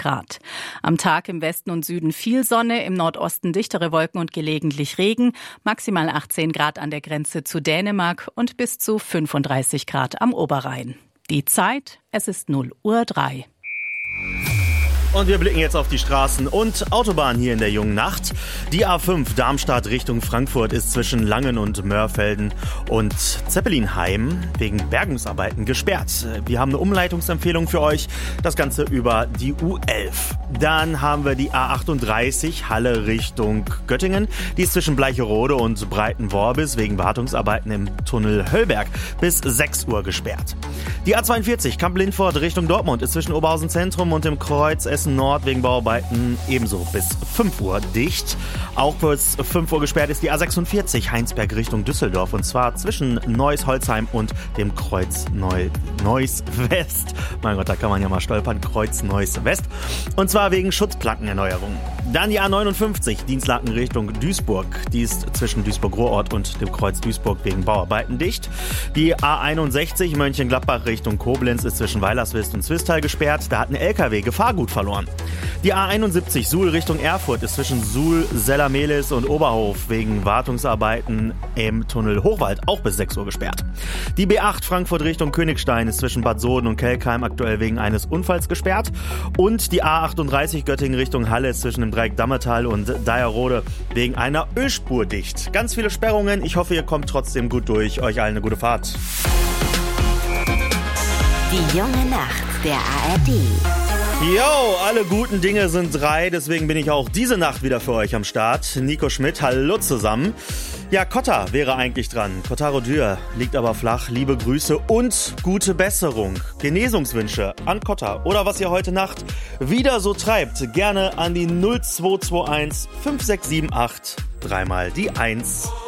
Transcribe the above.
Grad. Am Tag im Westen und Süden viel Sonne, im Nordosten dichtere Wolken und gelegentlich Regen, maximal 18 Grad an der Grenze zu Dänemark und bis zu 35 Grad am Oberrhein. Die Zeit, es ist 0:03 Uhr. Und wir blicken jetzt auf die Straßen und Autobahnen hier in der jungen Nacht. Die A5 Darmstadt Richtung Frankfurt ist zwischen Langen und Mörfelden und Zeppelinheim wegen Bergungsarbeiten gesperrt. Wir haben eine Umleitungsempfehlung für euch, das Ganze über die U11. Dann haben wir die A38 Halle Richtung Göttingen. Die ist zwischen Bleicherode und Breitenworbis wegen Wartungsarbeiten im Tunnel Höllberg bis 6 Uhr gesperrt. Die A42 Kamp-Lindfort Richtung Dortmund ist zwischen Oberhausen Zentrum und dem Kreuz Essen Nord wegen Bauarbeiten ebenso bis 5 Uhr dicht. Auch bis 5 Uhr gesperrt ist die A46 Heinsberg Richtung Düsseldorf und zwar zwischen Neuss-Holzheim und dem Kreuz Neuss-West. Mein Gott, da kann man ja mal stolpern. Kreuz Neuss-West. Und zwar wegen Schutzplankenerneuerung. Dann die A59 Dienstlaken Richtung Duisburg. Die ist zwischen Duisburg-Ruhrort und dem Kreuz Duisburg wegen Bauarbeiten dicht. Die A61 Mönchengladbach Richtung Koblenz ist zwischen Weilerswist und Zwistal gesperrt. Da hat ein LKW Gefahrgut verloren. Die A71 Suhl Richtung Erfurt ist zwischen Suhl, Sellermelis und Oberhof wegen Wartungsarbeiten im Tunnel Hochwald auch bis 6 Uhr gesperrt. Die B8 Frankfurt Richtung Königstein ist zwischen Bad Soden und Kelkheim aktuell wegen eines Unfalls gesperrt. Und die A38 Göttingen Richtung Halle ist zwischen dem Dreieck Dammertal und Deyerrode wegen einer Ölspur dicht. Ganz viele Sperrungen. Ich hoffe, ihr kommt trotzdem gut durch. Euch allen eine gute Fahrt. Die junge Nacht der ARD. Jo, alle guten Dinge sind 3, deswegen bin ich auch diese Nacht wieder für euch am Start. Nico Schmidt, hallo zusammen. Ja, Kotta wäre eigentlich dran. Kotaro Dürr liegt aber flach. Liebe Grüße und gute Besserung. Genesungswünsche an Kotta oder was ihr heute Nacht wieder so treibt. Gerne an die 0221 5678 dreimal die 1.